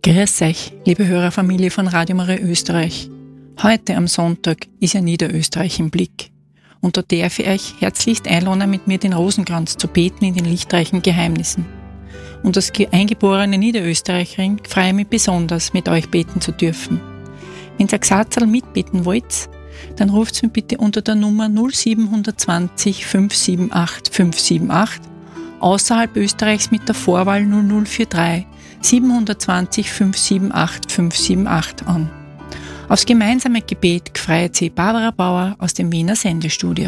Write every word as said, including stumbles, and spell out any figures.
Grüß euch, liebe Hörerfamilie von Radio Maria Österreich. Heute am Sonntag ist ja Niederösterreich im Blick. Und da darf ich euch herzlichst einladen, mit mir den Rosenkranz zu beten in den lichtreichen Geheimnissen. Und als eingeborene Niederösterreicherin freue ich mich besonders, mit euch beten zu dürfen. Wenn ihr ein Gesatzerl mitbeten wollt, dann ruft mir bitte unter der Nummer null sieben zwei null fünf sieben acht fünf sieben acht, außerhalb Österreichs mit der Vorwahl null null vier drei sieben zwei null fünf sieben acht fünf sieben acht an. Aufs gemeinsame Gebet gefreut sie Barbara Bauer aus dem Wiener Sendestudio.